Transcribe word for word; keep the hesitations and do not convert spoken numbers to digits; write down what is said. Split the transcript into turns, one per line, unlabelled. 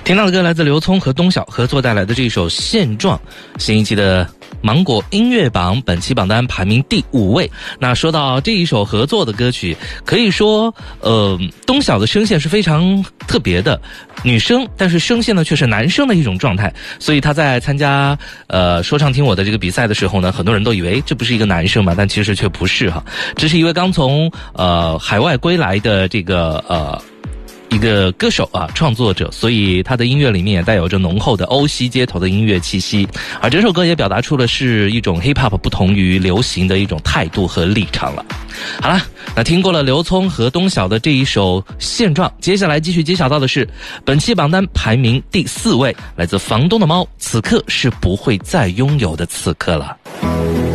听到的歌来自刘聪和东晓合作带来的这一首《现状》，新一期的芒果音乐榜本期榜单排名第五位。那说到这一首合作的歌曲，可以说呃，东晓的声线是非常特别的，女生但是声线呢却是男生的一种状态，所以他在参加呃说唱听我的这个比赛的时候呢，很多人都以为这不是一个男生嘛，但其实却不是哈，这是一位刚从呃海外归来的这个呃一个歌手啊，创作者，所以他的音乐里面也带有着浓厚的欧西街头的音乐气息，而这首歌也表达出了是一种 hip hop 不同于流行的一种态度和立场了。好了，那听过了刘聪和东晓的这一首《现状》，接下来继续揭晓到的是本期榜单排名第四位，来自房东的猫，此刻是不会再拥有的此刻了。